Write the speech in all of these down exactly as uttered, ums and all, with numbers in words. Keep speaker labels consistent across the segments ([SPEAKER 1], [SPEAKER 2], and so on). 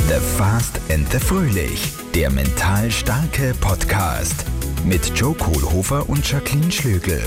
[SPEAKER 1] The Fast and the Fröhlich, der mental starke Podcast mit Joe Kohlhofer und Jacqueline Schlögl.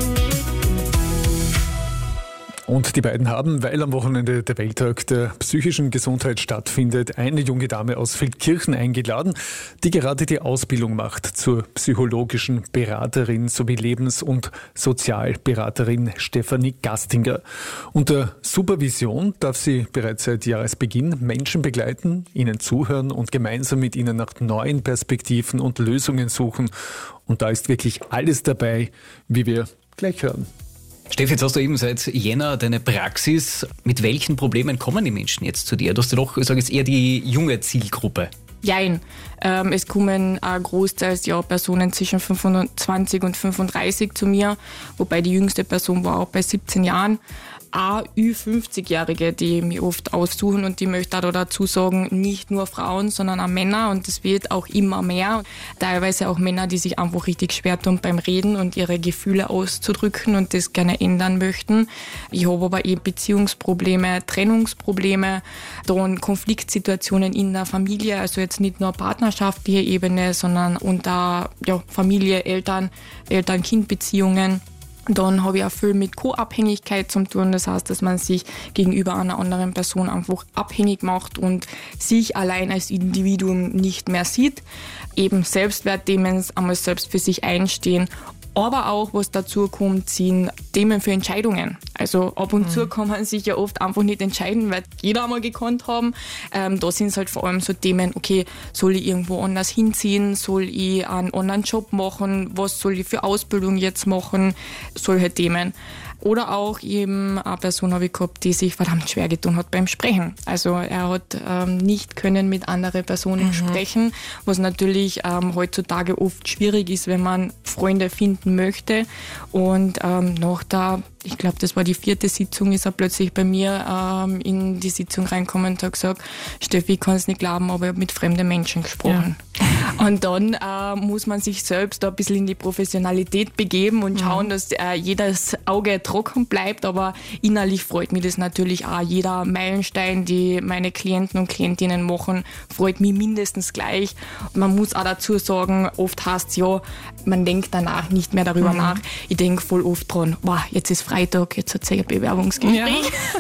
[SPEAKER 2] Und die beiden haben, weil am Wochenende der Welttag der psychischen Gesundheit stattfindet, eine junge Dame aus Feldkirchen eingeladen, die gerade die Ausbildung macht zur psychologischen Beraterin sowie Lebens- und Sozialberaterin Stefanie Gastinger. Unter Supervision darf sie bereits seit Jahresbeginn Menschen begleiten, ihnen zuhören und gemeinsam mit ihnen nach neuen Perspektiven und Lösungen suchen. Und da ist wirklich alles dabei, wie wir gleich hören.
[SPEAKER 3] Steffi, jetzt hast du eben seit Jänner deine Praxis. Mit welchen Problemen kommen die Menschen jetzt zu dir? Du hast ja doch, ich sage jetzt eher die junge Zielgruppe.
[SPEAKER 4] Jein. Ähm, es kommen äh, großteils ja, Personen zwischen fünfundzwanzig und fünfunddreißig zu mir, wobei die jüngste Person war auch bei siebzehn Jahren. Auch Ü fünfzig-Jährige, die mich oft aussuchen, und die möchte auch dazu sagen, nicht nur Frauen, sondern auch Männer, und das wird auch immer mehr. Teilweise auch Männer, die sich einfach richtig schwer tun beim Reden und ihre Gefühle auszudrücken und das gerne ändern möchten. Ich habe aber eben Beziehungsprobleme, Trennungsprobleme, dann Konfliktsituationen in der Familie, also jetzt nicht nur partnerschaftliche Ebene, sondern unter ja, Familie, Eltern, Eltern-Kind-Beziehungen. Dann habe ich auch viel mit Co-Abhängigkeit zu tun. Das heißt, dass man sich gegenüber einer anderen Person einfach abhängig macht und sich allein als Individuum nicht mehr sieht. Eben Selbstwertthemen, einmal selbst für sich einstehen. Aber auch, was dazu kommt, sind Themen für Entscheidungen. Also ab und mhm. zu kann man sich ja oft einfach nicht entscheiden, weil jeder einmal gekonnt haben. Ähm, da sind es halt vor allem so Themen, okay, soll ich irgendwo anders hinziehen? Soll ich einen anderen Job machen? Was soll ich für Ausbildung jetzt machen? Solche Themen. Oder auch eben eine Person habe ich gehabt, die sich verdammt schwer getan hat beim Sprechen. Also er hat ähm, nicht können mit anderen Personen mhm. sprechen, was natürlich ähm, heutzutage oft schwierig ist, wenn man Freunde finden möchte. Und ähm, nach der, ich glaube, das war die vierte Sitzung, ist er plötzlich bei mir ähm, in die Sitzung reingekommen und hat gesagt, Steffi, ich kann es nicht glauben, aber ich habe mit fremden Menschen gesprochen. Ja. Und dann äh, muss man sich selbst da ein bisschen in die Professionalität begeben und schauen, mhm. dass äh, jedes Auge trocken bleibt, aber innerlich freut mich das natürlich auch. Jeder Meilenstein, die meine Klienten und Klientinnen machen, freut mich mindestens gleich. Man muss auch dazu sagen, oft heißt es ja, man denkt danach nicht mehr darüber mhm. nach. Ich denke voll oft dran, wow, jetzt ist Freitag, jetzt hat es ein Bewerbungsgespräch. Ja.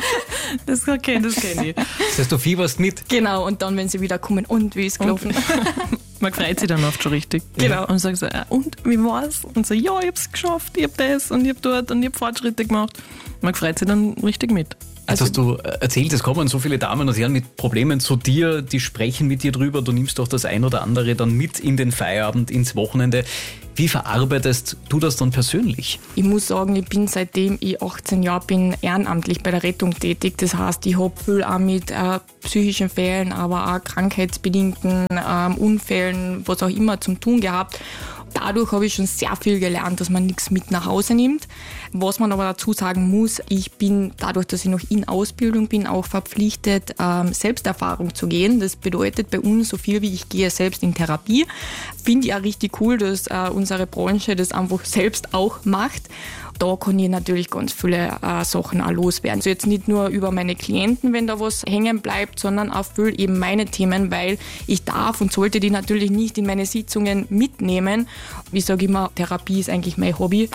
[SPEAKER 5] Das okay, das kenne ich.
[SPEAKER 3] Das heißt, du fieberst mit?
[SPEAKER 4] Genau, und dann, wenn sie wieder kommen, und wie ist gelaufen?
[SPEAKER 5] Man freut sich dann oft schon richtig.
[SPEAKER 4] Genau.
[SPEAKER 5] Und sagt so, ja, und wie war's? Und so, ja, ich hab's geschafft, ich hab das und ich hab dort und ich hab Fortschritte gemacht. Man freut sich dann richtig mit.
[SPEAKER 3] Jetzt hast du erzählt, es kommen so viele Damen und Herren mit Problemen zu dir, die sprechen mit dir drüber, du nimmst doch das ein oder andere dann mit in den Feierabend, ins Wochenende. Wie verarbeitest du das dann persönlich?
[SPEAKER 4] Ich muss sagen, ich bin seitdem ich achtzehn Jahre bin ehrenamtlich bei der Rettung tätig. Das heißt, ich habe viel auch mit äh, psychischen Fällen, aber auch krankheitsbedingten äh, Unfällen, was auch immer, zum tun gehabt. Dadurch habe ich schon sehr viel gelernt, dass man nichts mit nach Hause nimmt. Was man aber dazu sagen muss, ich bin, dadurch, dass ich noch in Ausbildung bin, auch verpflichtet, ähm, Selbsterfahrung zu gehen. Das bedeutet bei uns so viel wie ich gehe selbst in Therapie. Finde ich auch richtig cool, dass äh, unsere Branche das einfach selbst auch macht. Da kann ich natürlich ganz viele äh, Sachen auch loswerden. Also jetzt nicht nur über meine Klienten, wenn da was hängen bleibt, sondern auch viel eben meine Themen, weil ich darf und sollte die natürlich nicht in meine Sitzungen mitnehmen. Ich sage immer, Therapie ist eigentlich mein Hobby.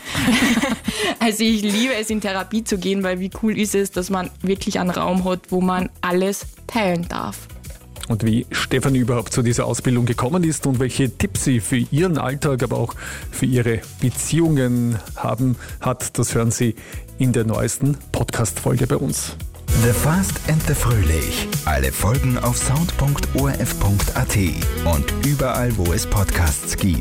[SPEAKER 4] Also ich liebe es, in Therapie zu gehen, weil wie cool ist es, dass man wirklich einen Raum hat, wo man alles teilen darf.
[SPEAKER 2] Und wie Stefanie überhaupt zu dieser Ausbildung gekommen ist und welche Tipps sie für ihren Alltag, aber auch für ihre Beziehungen haben hat, das hören Sie in der neuesten Podcast-Folge bei uns.
[SPEAKER 1] The Fast and the Fröhlich. Alle Folgen auf sound punkt o r f punkt a t und überall, wo es Podcasts gibt.